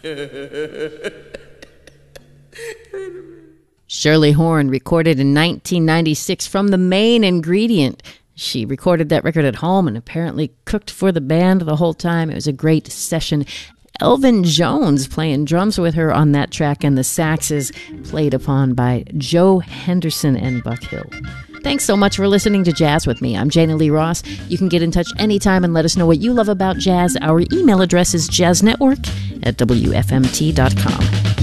Shirley Horn recorded in 1996 from The Main Ingredient. She recorded that record at home and apparently cooked for the band the whole time. It was a great session. Elvin Jones playing drums with her on that track, and the saxes played upon by Joe Henderson and Buck Hill. Thanks so much for listening to Jazz with me. I'm Jana Lee Ross. You can get in touch anytime and let us know what you love about jazz. Our email address is jazznetwork@wfmt.com.